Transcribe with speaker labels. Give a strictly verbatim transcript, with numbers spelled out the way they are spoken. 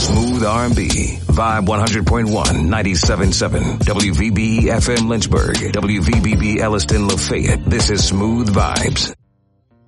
Speaker 1: Smooth R and B. Vibe one hundred point one, ninety-seven point seven. W V B E F M Lynchburg. W V B B Elliston Lafayette. This is Smooth Vibes.